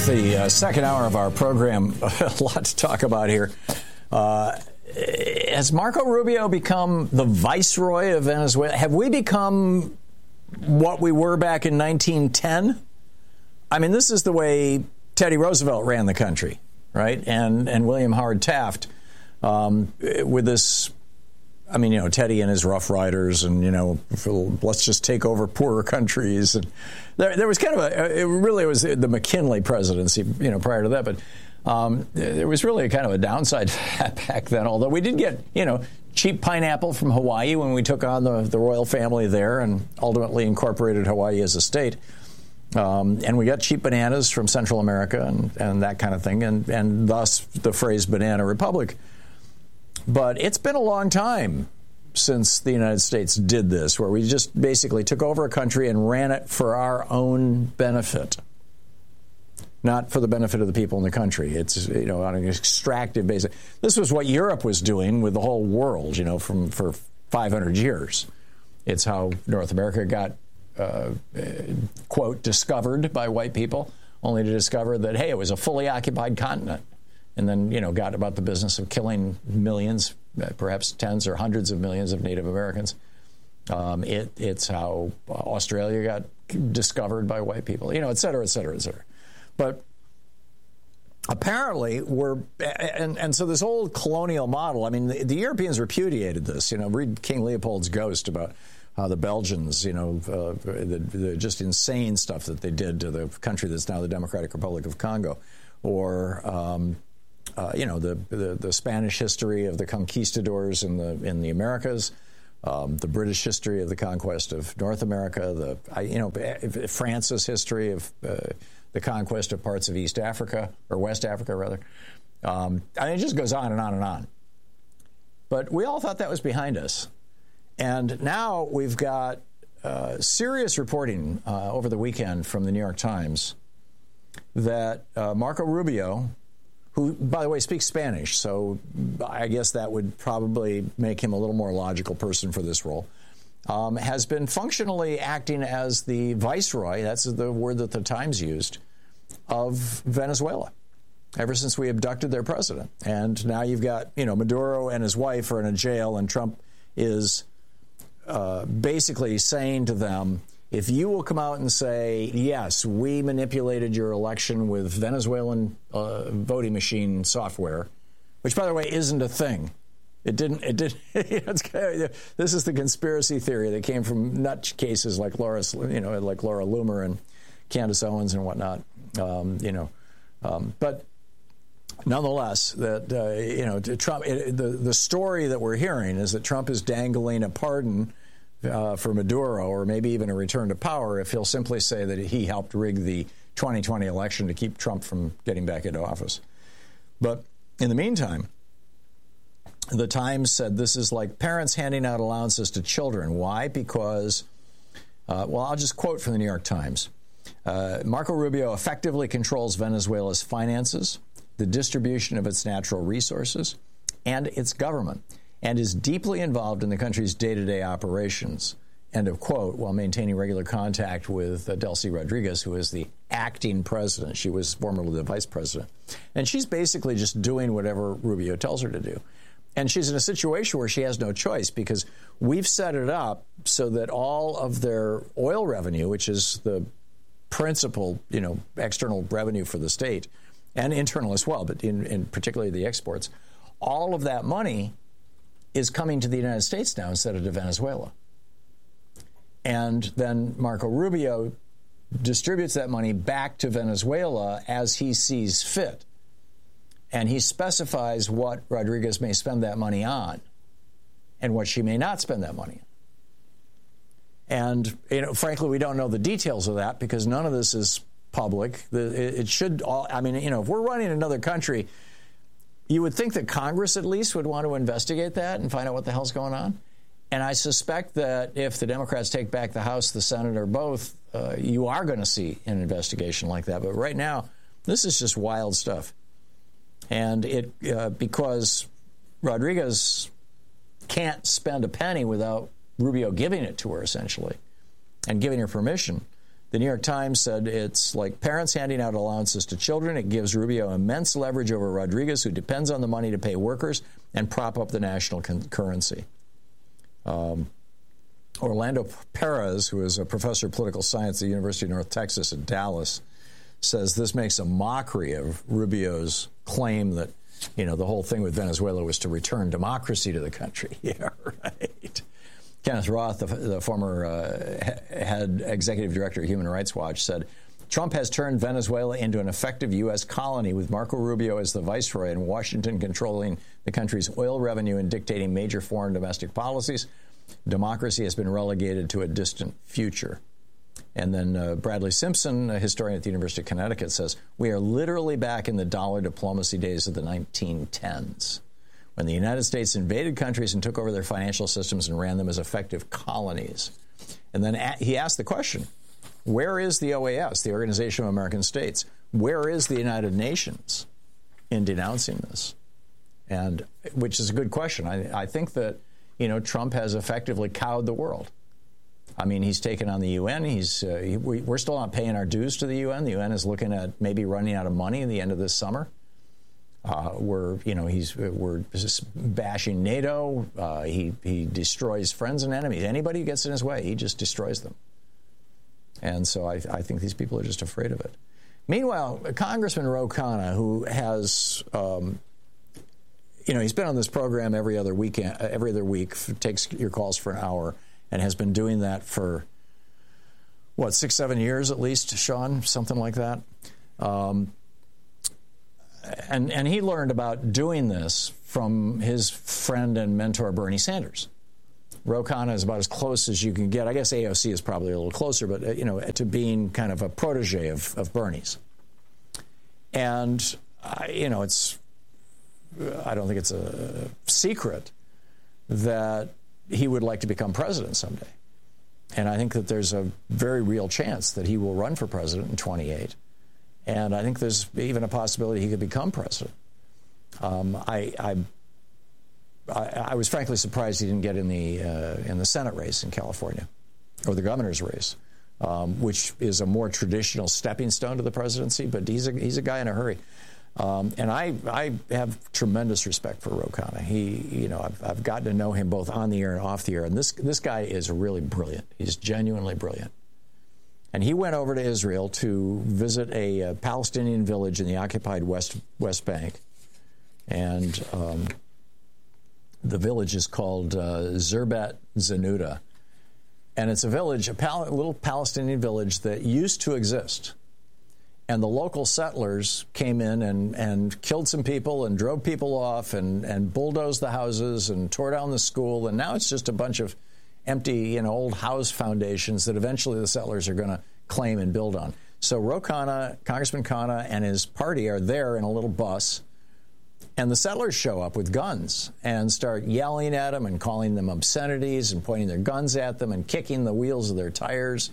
with the second hour of our program. A lot to talk about here. Has Marco Rubio become the viceroy of Venezuela? Have we become what we were back in 1910? I mean, this is the way Teddy Roosevelt ran the country, right? And William Howard Taft with this. I mean, Teddy and his Rough Riders and, let's just take over poorer countries. And there was kind of it really was the McKinley presidency, prior to that. But there was really kind of a downside back then, although we did get, cheap pineapple from Hawaii when we took on the royal family there and ultimately incorporated Hawaii as a state. And we got cheap bananas from Central America and that kind of thing, and thus the phrase banana republic. But it's been a long time since the United States did this, where we just basically took over a country and ran it for our own benefit, not for the benefit of the people in the country. It's, on an extractive basis. This was what Europe was doing with the whole world, for 500 years. It's how North America got, quote, discovered by white people, only to discover that, hey, it was a fully occupied continent. And then, got about the business of killing millions, perhaps tens or hundreds of millions of Native Americans. It's how Australia got discovered by white people, et cetera, et cetera, et cetera. But apparently and so this old colonial model, I mean, the Europeans repudiated this. Read King Leopold's Ghost about how the Belgians, the just insane stuff that they did to the country that's now the Democratic Republic of Congo, or the Spanish history of the conquistadors in the Americas, the British history of the conquest of North America, France's history of the conquest of parts of East Africa, or West Africa, rather. It just goes on and on and on. But we all thought that was behind us. And now we've got serious reporting over the weekend from the New York Times that Marco Rubio, who, by the way, speaks Spanish, so I guess that would probably make him a little more logical person for this role, has been functionally acting as the viceroy, that's the word that the Times used, of Venezuela, ever since we abducted their president. And now you've got, Maduro and his wife are in a jail, and Trump is basically saying to them, if you will come out and say, yes, we manipulated your election with Venezuelan voting machine software, which, by the way, isn't a thing. It didn't. This is the conspiracy theory that came from nut cases like Laura Loomer and Candace Owens and whatnot. But nonetheless, that Trump. The story that we're hearing is that Trump is dangling a pardon for Maduro, or maybe even a return to power, if he'll simply say that he helped rig the 2020 election to keep Trump from getting back into office. But in the meantime, the Times said this is like parents handing out allowances to children. Why? Because, I'll just quote from the New York Times. Marco Rubio effectively controls Venezuela's finances, the distribution of its natural resources, and its government, and is deeply involved in the country's day-to-day operations, end of quote, while maintaining regular contact with Delcy Rodriguez, who is the acting president. She was formerly the vice president. And she's basically just doing whatever Rubio tells her to do. And she's in a situation where she has no choice, because we've set it up so that all of their oil revenue, which is the principal, external revenue for the state, and internal as well, but in particularly the exports, all of that money is coming to the United States now instead of to Venezuela. And then Marco Rubio distributes that money back to Venezuela as he sees fit. And he specifies what Rodriguez may spend that money on and what she may not spend that money on. And, frankly, we don't know the details of that because none of this is public. It should all, if we're running another country, you would think that Congress at least would want to investigate that and find out what the hell's going on. And I suspect that if the Democrats take back the House, the Senate, or both, you are going to see an investigation like that. But right now, this is just wild stuff. And because Rodriguez can't spend a penny without Rubio giving it to her, essentially, and giving her permission The New York Times said it's like parents handing out allowances to children. It gives Rubio immense leverage over Rodriguez, who depends on the money to pay workers and prop up the national currency. Orlando Perez, who is a professor of political science at the University of North Texas in Dallas, says this makes a mockery of Rubio's claim that, you know, the whole thing with Venezuela was to return democracy to the country. Yeah, right. Kenneth Roth, the former head executive director of Human Rights Watch, said, Trump has turned Venezuela into an effective U.S. colony with Marco Rubio as the viceroy and Washington controlling the country's oil revenue and dictating major foreign domestic policies. Democracy has been relegated to a distant future. And then Bradley Simpson, a historian at the University of Connecticut, says, we are literally back in the dollar diplomacy days of the 1910s, when the United States invaded countries and took over their financial systems and ran them as effective colonies. And then he asked the question, where is the OAS, the Organization of American States? Where is the United Nations in denouncing this? And which is a good question. I think that, you know, Trump has effectively cowed the world. I mean, he's taken on the UN. We're still not paying our dues to the UN. The UN is looking at maybe running out of money at the end of this summer. We're just bashing NATO. He destroys friends and enemies. Anybody who gets in his way, he just destroys them. And so I think these people are just afraid of it. Meanwhile, Congressman Ro Khanna, who has, he's been on this program every other week, takes your calls for an hour, and has been doing that for, 6-7 years at least, Sean, something like that. And he learned about doing this from his friend and mentor, Bernie Sanders. Ro Khanna is about as close as you can get. I guess AOC is probably a little closer, but, to being kind of a protege of Bernie's. And, I don't think it's a secret that he would like to become president someday. And I think that there's a very real chance that he will run for president in 2028. And I think there's even a possibility he could become president. I was frankly surprised he didn't get in the Senate race in California, or the governor's race, which is a more traditional stepping stone to the presidency. But he's a guy in a hurry, and I have tremendous respect for Ro Khanna. I've gotten to know him both on the air and off the air, and this guy is really brilliant. He's genuinely brilliant. And he went over to Israel to visit a Palestinian village in the occupied West Bank, and the village is called Zerbet Zenuda. And it's a village, a little Palestinian village that used to exist. And the local settlers came in and killed some people and drove people off and bulldozed the houses and tore down the school. And now it's just a bunch of empty, old house foundations that eventually the settlers are going to claim and build on. So Ro Khanna, Congressman Khanna, and his party are there in a little bus. And the settlers show up with guns and start yelling at them and calling them obscenities and pointing their guns at them and kicking the wheels of their tires,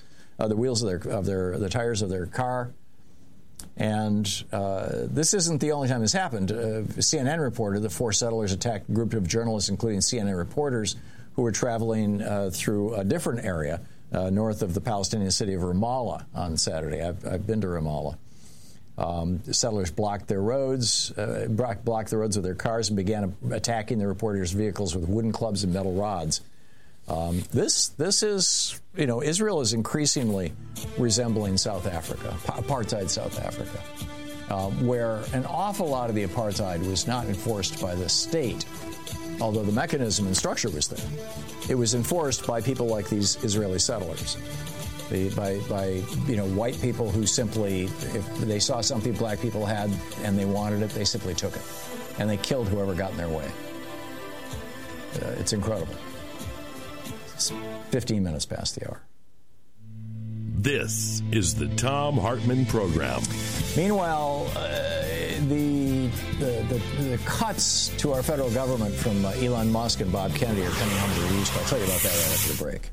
the tires of their car. And this isn't the only time this happened. CNN reported that 4 settlers attacked a group of journalists, including CNN reporters, who were traveling through a different area north of the Palestinian city of Ramallah on Saturday. I've been to Ramallah. The settlers blocked their roads, blocked the roads with their cars, and began attacking the reporters' vehicles with wooden clubs and metal rods. This is, Israel is increasingly resembling South Africa, apartheid South Africa, where an awful lot of the apartheid was not enforced by the state, although the mechanism and structure was there. It was enforced by people like these Israeli settlers. By white people who simply, if they saw something black people had and they wanted it, they simply took it. And they killed whoever got in their way. It's incredible. It's 15 minutes past the hour. This is the Thom Hartmann Program. Meanwhile, the cuts to our federal government from Elon Musk and Bob Kennedy are coming home to roost. I'll tell you about that right after the break.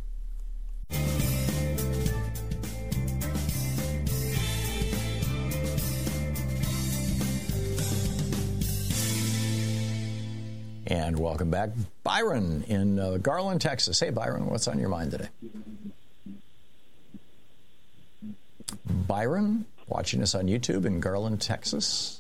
And welcome back. Byron in Garland, Texas. Hey, Byron, what's on your mind today? Byron, watching us on YouTube in Garland, Texas.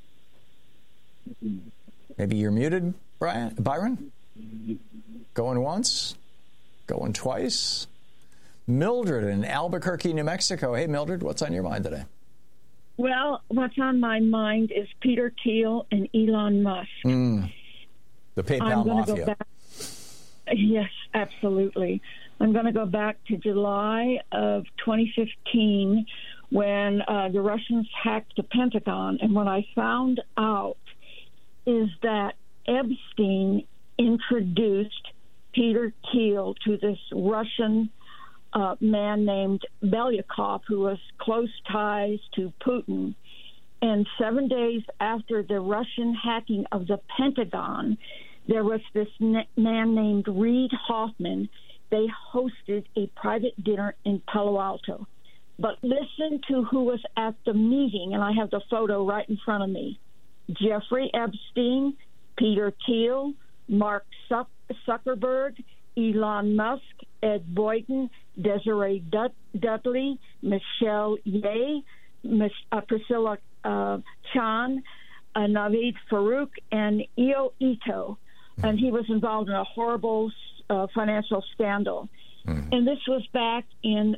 Maybe you're muted, Byron? Going once? Going twice? Mildred in Albuquerque, New Mexico. Hey, Mildred, what's on your mind today? Well, what's on my mind is Peter Thiel and Elon Musk. The PayPal mafia. Yes, absolutely. I'm going to go back to July of 2015 when the Russians hacked the Pentagon. And what I found out is that Epstein introduced Peter Thiel to this Russian man named Belyakov, who was close ties to Putin. And 7 days after the Russian hacking of the Pentagon, there was this man named Reid Hoffman. They hosted a private dinner in Palo Alto. But listen to who was at the meeting, and I have the photo right in front of me. Jeffrey Epstein, Peter Thiel, Mark Zuckerberg, Elon Musk, Ed Boyden, Desiree Dudley, Michelle Ye, Priscilla Chan, Naveed Farouk, and Io Ito. And he was involved in a horrible financial scandal. And this was back in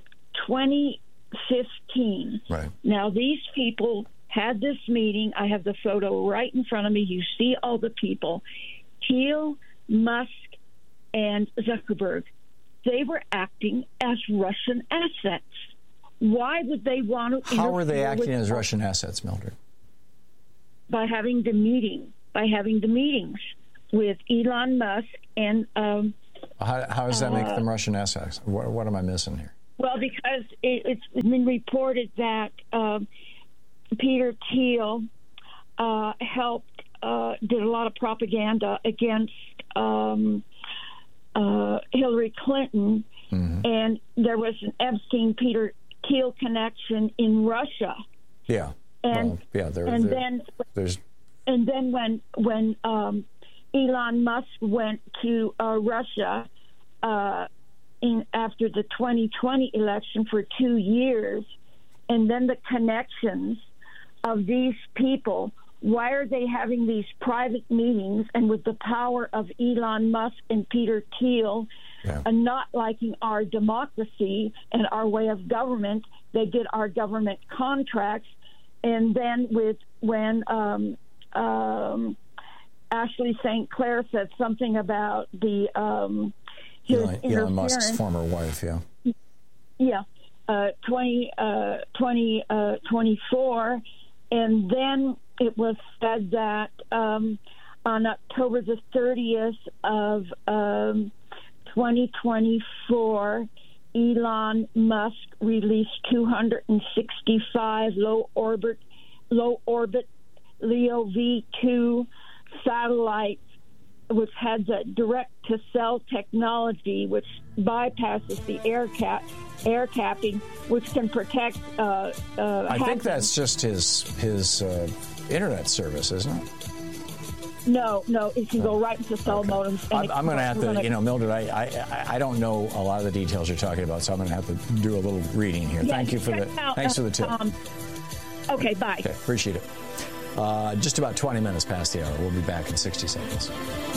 2015. Right. Now, these people had this meeting. I have the photo right in front of me. You see all the people. Thiel, Musk, and Zuckerberg. They were acting as Russian assets. Why would they want to? How are they acting as Russian assets, Mildred? By having the meetings with Elon Musk and. How does that make them Russian assets? What am I missing here? Well, because it's been reported that Peter Thiel helped, did a lot of propaganda against Hillary Clinton, and there was an Epstein-Peter Thiel connection in Russia. Yeah. And then when Elon Musk went to Russia after the 2020 election for 2 years, and then the connections of these people. Why are they having these private meetings? And with the power of Elon Musk and Peter Thiel, and not liking our democracy and our way of government, they get our government contracts. And then when Ashley St. Clair said something about the Elon Musk's former wife, 2024, and then it was said that on October the 30th of 2024, Elon Musk released 265 low orbit LEO V2 satellites, which had the direct-to-cell technology, which bypasses the air capping, which can protect. I think that's just his internet service, isn't it? No, it can go right into cell modems. I'm going to have to, Mildred, I don't know a lot of the details you're talking about, so I'm going to have to do a little reading here. Yeah, thanks for the tip. Okay, bye. Okay, appreciate it. Just about 20 minutes past the hour. We'll be back in 60 seconds.